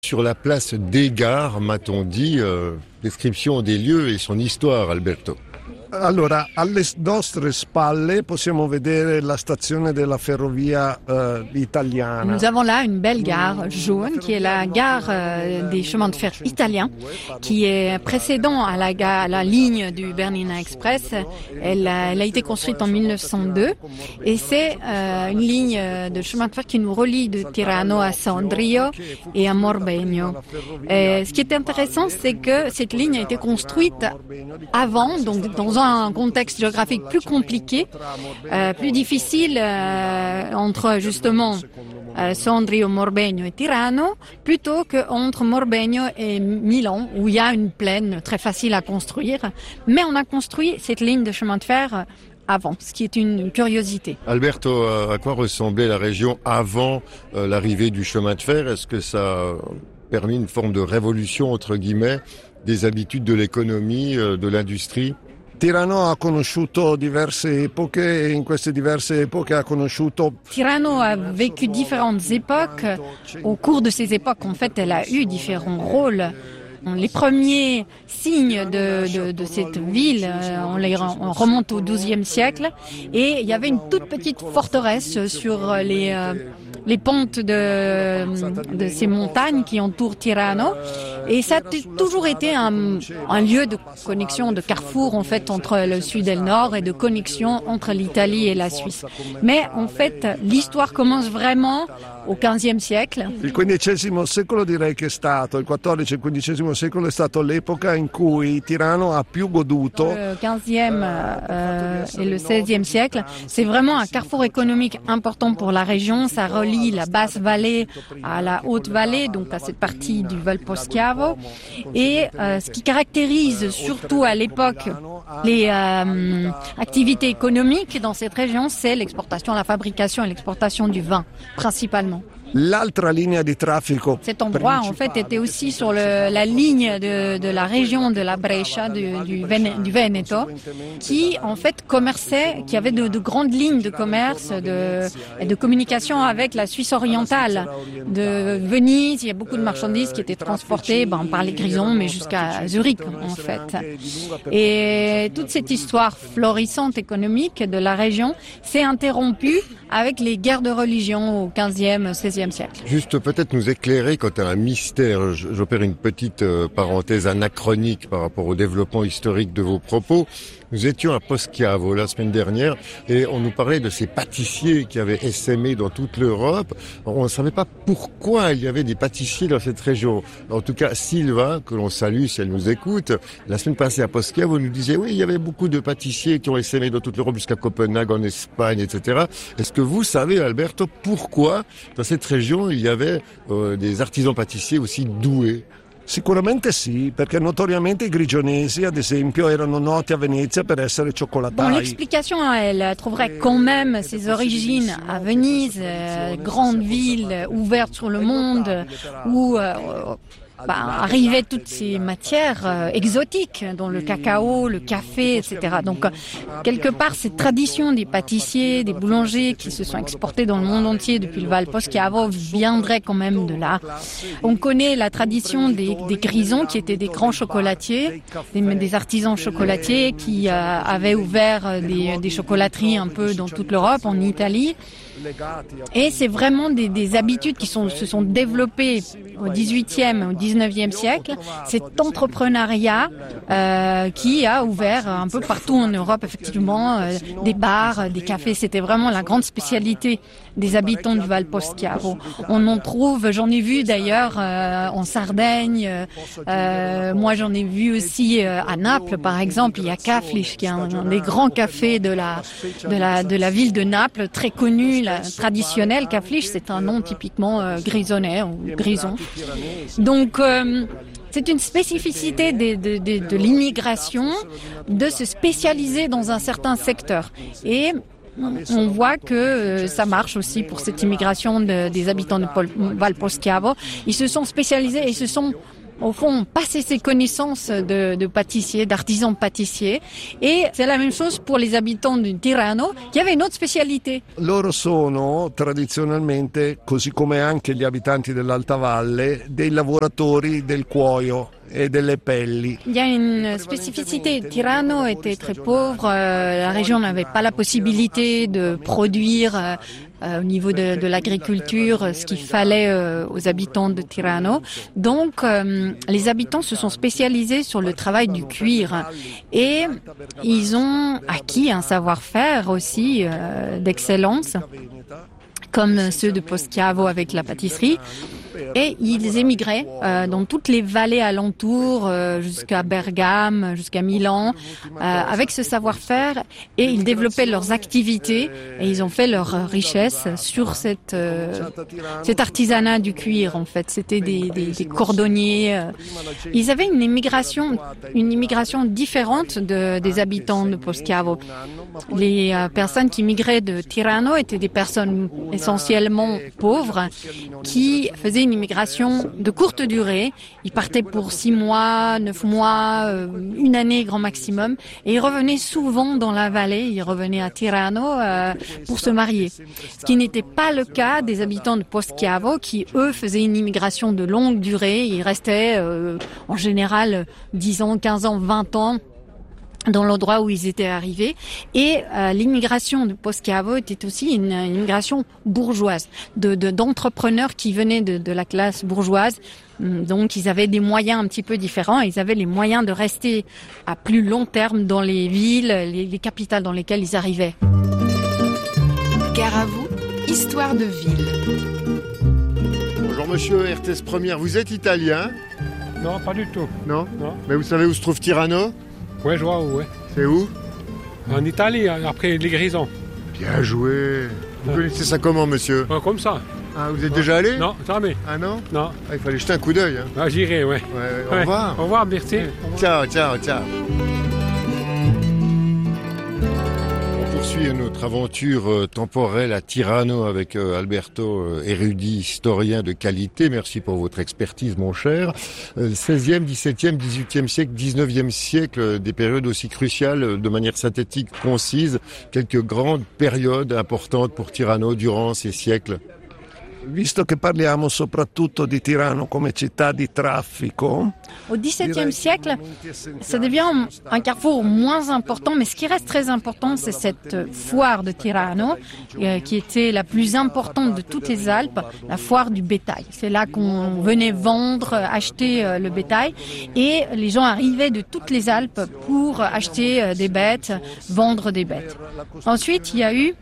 Sur la place des gares, m'a-t-on dit, description des lieux et son histoire, Alberto. Allora, alle nostre spalle possiamo vedere la stazione della ferrovia italiana. Nous avons là une belle gare jaune qui est la gare des chemins de fer italiens, qui est précédent à la ligne du Bernina Express. Elle a été construite en 1902 et c'est une ligne de chemin de fer qui nous relie de Tirano à Sondrio et à Morbegno. Ce qui est intéressant, c'est que cette ligne a été construite avant, donc dans un contexte géographique plus compliqué, plus difficile entre justement Sondrio, Morbegno et Tirano, plutôt qu'entre Morbegno et Milan, où il y a une plaine très facile à construire. Mais on a construit cette ligne de chemin de fer avant, ce qui est une curiosité. Alberto, à quoi ressemblait la région avant l'arrivée du chemin de fer? Est-ce que ça a permis une forme de révolution, entre guillemets, des habitudes de l'économie, de l'industrie? Tirano ha conosciuto diverse epoche e in queste diverse epoche ha conosciuto... Tirano a vécu différentes époques. Au cours de ces époques, en fait, elle a eu différents rôles. Les premiers signes de cette ville, on remonte au XIIe siècle, et il y avait une toute petite forteresse sur les pentes de ces montagnes qui entourent Tirano, et ça a toujours été un lieu de connexion, de carrefour en fait entre le sud et le nord, et de connexion entre l'Italie et la Suisse. Mais en fait, l'histoire commence vraiment au XVe siècle. Il XV secolo direi che è stato, il XIV e il XV secolo è stato l'epoca in cui Tirano ha più goduto. Le XVe et le XVIe siècle, c'est vraiment un carrefour économique important pour la région. Ça relie la basse vallée à la haute vallée, donc à cette partie du Val Poschiavo. Et ce qui caractérise surtout à l'époque les activités économiques dans cette région, c'est l'exportation, la fabrication et l'exportation du vin, principalement. L'altra linea di traffico. Cet endroit, en fait, était aussi sur la ligne de la région de la Brescia, du Veneto, qui, en fait, commerçait, qui avait de grandes lignes de commerce et de communication avec la Suisse orientale. De Venise, il y a beaucoup de marchandises qui étaient transportées par les Grisons, mais jusqu'à Zurich, en fait. Et toute cette histoire florissante économique de la région s'est interrompue avec les guerres de religion au XVe, XVIe siècle. Juste peut-être nous éclairer quant à un mystère. J'opère une petite parenthèse anachronique par rapport au développement historique de vos propos. Nous étions à Poschiavo la semaine dernière et on nous parlait de ces pâtissiers qui avaient essaimé dans toute l'Europe. On ne savait pas pourquoi il y avait des pâtissiers dans cette région. En tout cas, Sylvain, que l'on salue si elle nous écoute, la semaine passée à Poschiavo, nous disait oui, il y avait beaucoup de pâtissiers qui ont essaimé dans toute l'Europe jusqu'à Copenhague, en Espagne, etc. Est-ce que vous savez, Alberto, pourquoi dans cette région il y avait des artisans pâtissiers aussi doués? Sicuramente sì, perché notoriamente i grigionesi, ad esempio, erano noti a Venezia per essere cioccolatari. Bon, l'explication, elle trouverait quand même ses origines à Venise, grande ville ouverte sur le monde, où arrivaient toutes ces matières exotiques, dont le cacao, le café, etc. Donc, quelque part, cette tradition des pâtissiers, des boulangers qui se sont exportés dans le monde entier depuis le Val Poschiavo viendrait quand même de là. On connaît la tradition des Grisons, qui étaient des grands chocolatiers, des artisans chocolatiers qui avaient ouvert des chocolateries un peu dans toute l'Europe, en Italie. Et c'est vraiment des habitudes qui se sont développées au XVIIIe, au XIXe siècle. Cet entrepreneuriat qui a ouvert un peu partout en Europe, effectivement, des bars, des cafés. C'était vraiment la grande spécialité des habitants du Val Poschiavo. On en trouve, j'en ai vu d'ailleurs en Sardaigne. Moi, j'en ai vu aussi à Naples, par exemple. Il y a Caflish, qui est un des grands cafés de la ville de Naples, très connu, traditionnel. Caflish, c'est un nom typiquement grisonnais ou grison. Donc, c'est une spécificité de l'immigration de se spécialiser dans un certain secteur. Et on voit que ça marche aussi pour cette immigration des habitants de Val Poschiavo. Ils se sont spécialisés et se sont au fond, passer ses connaissances de pâtissier, d'artisan pâtissier. Et c'est la même chose pour les habitants de Tirano, qui avaient une autre spécialité. Loro sono tradizionalmente, così come anche gli abitanti dell'Alta Valle, dei lavoratori del cuoio et delle pelli. Il y a une spécificité. Tirano était très pauvre. La région n'avait pas la possibilité de produire au niveau de l'agriculture ce qu'il fallait aux habitants de Tirano. Donc, les habitants se sont spécialisés sur le travail du cuir et ils ont acquis un savoir-faire aussi d'excellence, comme ceux de Poschiavo avec la pâtisserie. Et ils émigraient dans toutes les vallées alentours, jusqu'à Bergame, jusqu'à Milan, avec ce savoir-faire, et ils développaient leurs activités et ils ont fait leur richesse sur cet artisanat du cuir. En fait, c'était des cordonniers. Ils avaient une immigration différente des habitants de Poschiavo. Les personnes qui migraient de Tirano étaient des personnes essentiellement pauvres qui faisaient une immigration de courte durée. Ils partaient pour 6 mois, 9 mois, 1 année grand maximum, et ils revenaient souvent dans la vallée. Ils revenaient à Tirano pour se marier. Ce qui n'était pas le cas des habitants de Poschiavo qui, eux, faisaient une immigration de longue durée. Ils restaient en général 10 ans, 15 ans, 20 ans dans l'endroit où ils étaient arrivés. Et l'immigration de Poschiavo était aussi une immigration bourgeoise, d'entrepreneurs qui venaient de la classe bourgeoise. Donc ils avaient des moyens un petit peu différents. Ils avaient les moyens de rester à plus long terme dans les villes, les capitales dans lesquelles ils arrivaient. Gare à vous, histoire de ville. Bonjour monsieur, RTS Première, vous êtes italien? Non, pas du tout. Non? Non. Mais vous savez où se trouve Tirano? Ouais, je vois où, ouais. C'est où? En Italie, après les Grisons. Bien joué. Vous connaissez ça comment, monsieur? Ouais, comme ça. Ah, vous êtes déjà allé? Non, jamais. Ah non? Non. Ah, il fallait jeter un coup d'œil. Hein. Ah, j'irai, ouais. Au revoir. Au revoir, merci. Ciao, ciao, ciao. On poursuit notre aventure temporelle à Tirano avec Alberto, érudit, historien de qualité. Merci pour votre expertise, mon cher. 16e, 17e, 18e siècle, 19e siècle, des périodes aussi cruciales, de manière synthétique, concise. Quelques grandes périodes importantes pour Tirano durant ces siècles. Visto che parliamo soprattutto di Tirano come città di traffico, au XVIIe siècle, ça devient un carrefour moins important, mais ce qui reste très important, c'est cette foire de Tirano, qui était la plus importante de toutes les Alpes, la foire du bétail. C'est là qu'on venait vendre, acheter le bétail, et les gens arrivaient de toutes les Alpes pour acheter des bêtes, vendre des bêtes. Ensuite, il y a eu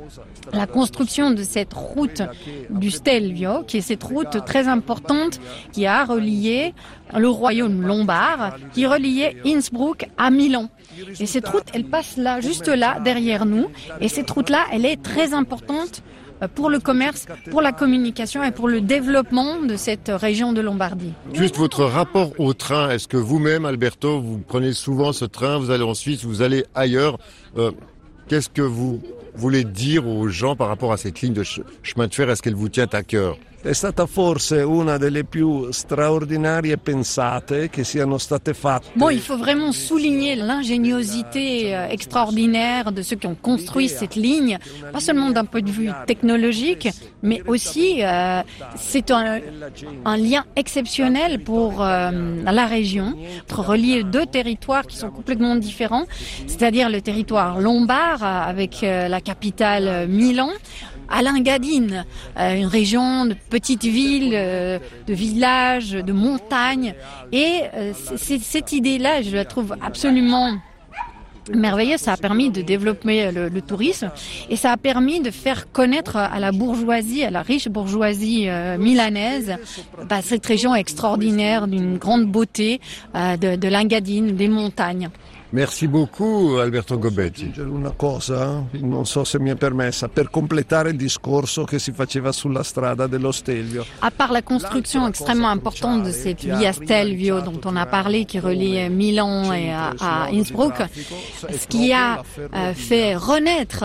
la construction de cette route du Stelvio, qui est cette route très importante qui a relié le royaume lombard, qui reliait Innsbruck à Milan. Et cette route, elle passe là, juste là, derrière nous. Et cette route-là, elle est très importante pour le commerce, pour la communication et pour le développement de cette région de Lombardie. Juste votre rapport au train, est-ce que vous-même, Alberto, vous prenez souvent ce train, vous allez en Suisse, vous allez ailleurs, qu'est-ce que vous voulez dire aux gens par rapport à cette ligne de chemin de fer? Est-ce qu'elle vous tient à cœur? È stata forse una delle più straordinarie pensate che siano state fatte. Bon, il faut vraiment souligner l'ingéniosité extraordinaire de ceux qui ont construit cette ligne, pas seulement d'un point de vue technologique, mais aussi c'est un lien exceptionnel pour la région, pour relier 2 territoires qui sont complètement différents, c'est-à-dire le territoire lombard avec la capitale Milan, à l'Engadine, une région de petites villes, de villages, de montagnes. Et cette idée-là, je la trouve absolument merveilleuse. Ça a permis de développer le tourisme et ça a permis de faire connaître à la bourgeoisie, à la riche bourgeoisie milanaise, cette région extraordinaire d'une grande beauté de l'Engadine, des montagnes. Merci beaucoup, Alberto Gobetti. Una cosa, non so se mi è permessa, per completare il discorso che si faceva sulla strada dello Stelvio. À part la construction extrêmement importante de cette Via Stelvio dont on a parlé, qui relie Milan et à Innsbruck, ce qui a fait renaître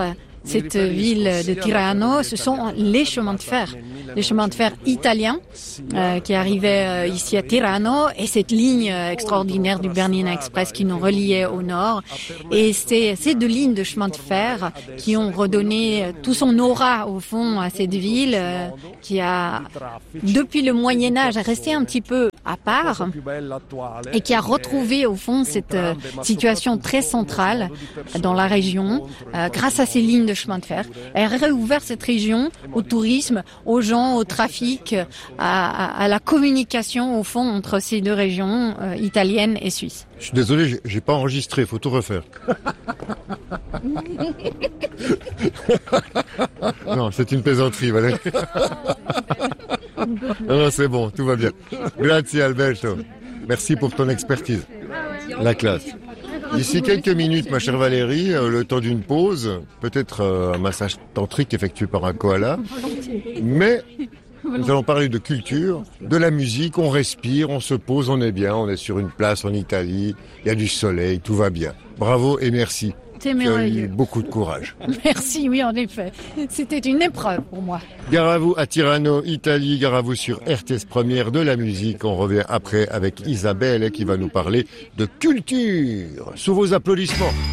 cette ville de Tirano, ce sont les chemins de fer italiens qui arrivaient ici à Tirano et cette ligne extraordinaire du Bernina Express qui nous reliait au nord. Et c'est ces deux lignes de chemin de fer qui ont redonné tout son aura au fond à cette ville qui a, depuis le Moyen-Âge, resté un petit peu à part et qui a retrouvé au fond cette situation très centrale dans la région grâce à ces lignes de chemin de fer. Elle a réouvert cette région au tourisme, aux gens, au trafic, à la communication au fond entre ces deux régions italiennes et suisses. Je suis désolé, j'ai pas enregistré, faut tout refaire. Non, c'est une plaisanterie, Valérie. Non, c'est bon, tout va bien. Grazie Alberto. Merci pour ton expertise. La classe. D'ici quelques minutes, ma chère Valérie, le temps d'une pause, peut-être un massage tantrique effectué par un koala, mais nous allons parler de culture, de la musique, on respire, on se pose, on est bien, on est sur une place en Italie, il y a du soleil, tout va bien. Bravo et merci. C'est Tu as eu merveilleux. beaucoup de courage. Merci, oui, en effet. C'était une épreuve pour moi. Gare à vous à Tirano, Italie, gare à vous sur RTS Première de la musique. On revient après avec Isabelle qui va nous parler de culture. Sous vos applaudissements.